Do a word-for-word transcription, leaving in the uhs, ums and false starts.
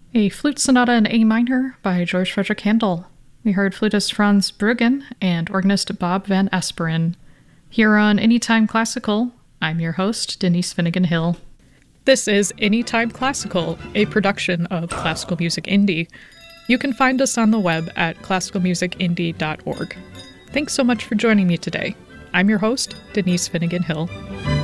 A Flute Sonata in A minor by George Frederick Handel. We heard flutist Franz Bruggen and organist Bob Van Asperen. Here on Anytime Classical, I'm your host, Denise Finnegan Hill. This is Anytime Classical, a production of Classical Music Indie. You can find us on the web at classical music indie dot org. Thanks so much for joining me today. I'm your host, Denise Finnegan Hill.